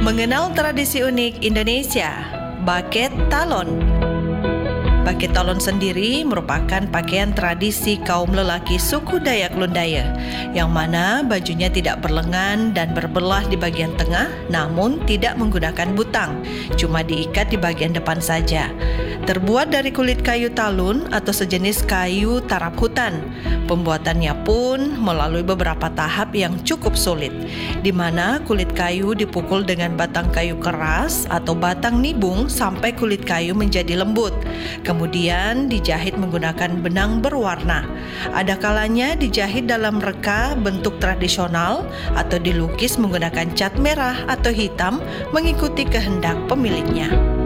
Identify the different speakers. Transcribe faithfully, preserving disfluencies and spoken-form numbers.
Speaker 1: Mengenal tradisi unik Indonesia, Baket Talon. Baket Talon sendiri merupakan pakaian tradisi kaum lelaki suku Dayak Lundaya, yang mana bajunya tidak berlengan dan berbelah di bagian tengah, namun tidak menggunakan butang, cuma diikat di bagian depan saja. Terbuat dari kulit kayu talun atau sejenis kayu tarap hutan. Pembuatannya pun melalui beberapa tahap yang cukup sulit, di mana kulit kayu dipukul dengan batang kayu keras atau batang nibung sampai kulit kayu menjadi lembut. Kemudian dijahit menggunakan benang berwarna. Ada kalanya dijahit dalam reka bentuk tradisional atau dilukis menggunakan cat merah atau hitam mengikuti kehendak pemiliknya.